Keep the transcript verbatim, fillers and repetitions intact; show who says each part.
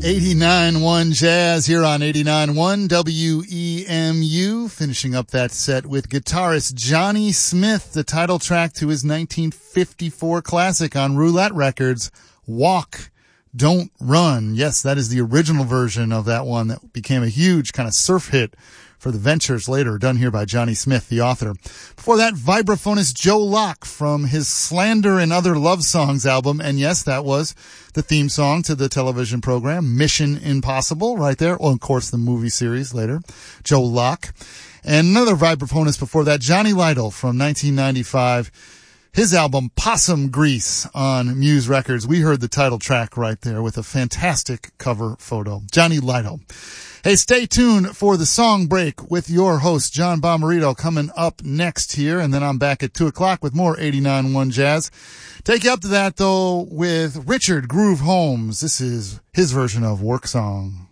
Speaker 1: eighty-nine point one Jazz here on eighty-nine point one W E M U. Finishing up that set with guitarist Johnny Smith, the title track to his nineteen fifty-four classic on Roulette Records, Walk, Don't Run. Yes, that is the original version of that one that became a huge kind of surf hit for the Ventures later, done here by Johnny Smith, the author. Before that, vibraphonist Joe Locke from his Slander and Other Love Songs album. And yes, that was the theme song to the television program Mission Impossible right there. Well, of course, the movie series later. Joe Locke. And another vibraphonist before that, Johnny Lytle from nineteen ninety-five. His album Possum Grease on Muse Records. We heard the title track right there with a fantastic cover photo. Johnny Lytle. Hey, stay tuned for the song break with your host, John Bomarito, coming up next here. And then I'm back at two o'clock with more eighty-nine point one Jazz. Take you up to that, though, with Richard Groove Holmes. This is his version of Work Song.